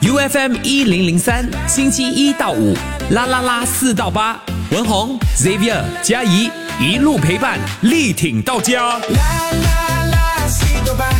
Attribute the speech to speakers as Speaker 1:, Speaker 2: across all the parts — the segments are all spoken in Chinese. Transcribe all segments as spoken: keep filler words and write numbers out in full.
Speaker 1: U F M 一零零三，星期一到五，啦啦啦四到八，文宏 Xavier 嘉怡一路陪伴，力挺到家。啦啦啦四到八，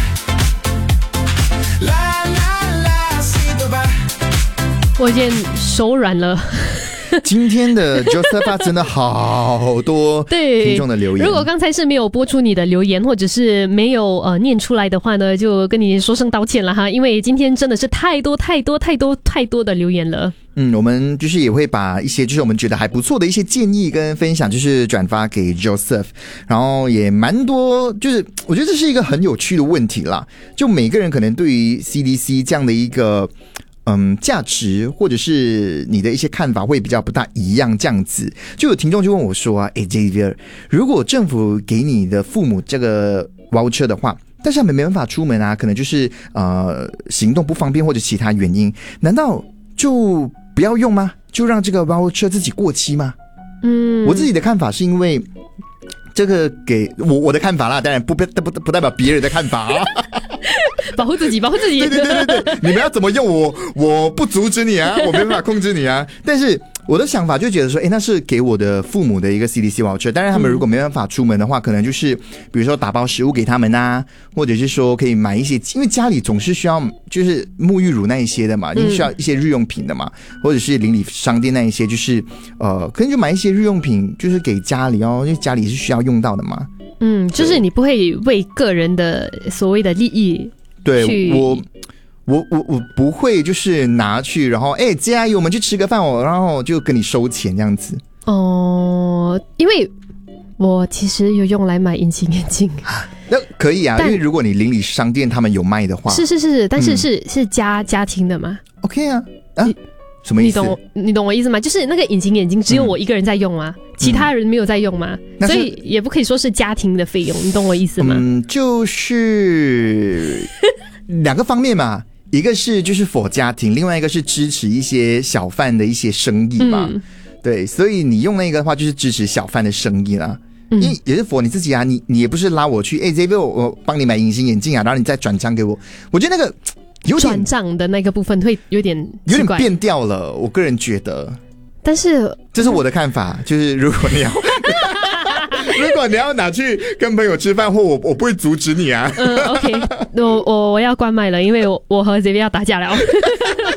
Speaker 2: 啦啦啦四到八。我已经手软了。
Speaker 3: 今天的 Josepha 真的好多听众的留言。
Speaker 2: 如果刚才是没有播出你的留言，或者是没有呃念出来的话呢，就跟你说声道歉了哈，因为今天真的是太多太多太多太多的留言了。
Speaker 3: 嗯，我们就是也会把一些就是我们觉得还不错的一些建议跟分享，就是转发给 Joseph， 然后也蛮多，就是我觉得这是一个很有趣的问题啦。就每个人可能对于 C D C 这样的一个嗯，价值或者是你的一些看法会比较不大一样，这样子就有听众就问我说啊，诶 Xavier， 如果政府给你的父母这个 voucher 的话，但是他们没办法出门啊，可能就是呃行动不方便或者其他原因，难道就不要用吗？就让这个 voucher 自己过期吗？嗯，我自己的看法是因为这个给我我的看法啦，当然不不不不代表别人的看法啊。
Speaker 2: 保护自己，保护自己。
Speaker 3: 对对对对对，你们要怎么用我，我不阻止你啊，我没办法控制你啊。但是我的想法就觉得说，哎，那是给我的父母的一个 C D C voucher。当然，他们如果没办法出门的话，可能就是比如说打包食物给他们啊，或者是说可以买一些，因为家里总是需要就是沐浴乳那一些的嘛，你需要一些日用品的嘛，或者是邻里商店那一些，就是呃，可能就买一些日用品，就是给家里哦，因为家里是需要用到的嘛。
Speaker 2: 嗯，就是你不会为个人的所谓的利益。
Speaker 3: 对，我我我我不会就是拿去，然后哎，嘉怡，我们去吃个饭哦，然后就跟你收钱这样子。
Speaker 2: 哦，因为我其实有用来买隐形眼镜。
Speaker 3: 那可以啊，因为如果你邻里商店他们有卖的话，
Speaker 2: 是是是，但是是、嗯、是家家庭的嘛
Speaker 3: ？OK 啊啊，什么意思？
Speaker 2: 你懂你懂我意思吗？就是那个隐形眼镜只有我一个人在用吗？嗯、其他人没有在用吗？嗯、所以也不可以说是家庭的费用，你懂我意思吗？
Speaker 3: 嗯，就是两个方面嘛，一个是就是 for 家庭，另外一个是支持一些小贩的一些生意嘛。嗯、对，所以你用那个的话就是支持小贩的生意啦。嗯、因为也是 for 你自己啊，你你也不是拉我去，哎 ，Xavier 我帮你买隐形眼镜啊，然后你再转账给我，我觉得那个有点
Speaker 2: 转账的那个部分会有点
Speaker 3: 有点变调了，我个人觉得。
Speaker 2: 但是
Speaker 3: 这是我的看法，就是如果你要如果你要拿去跟朋友吃饭，或我我不会阻止你啊。
Speaker 2: 嗯 ，OK， 我我我要关麦了，因为我我和 Xavier 要打架了。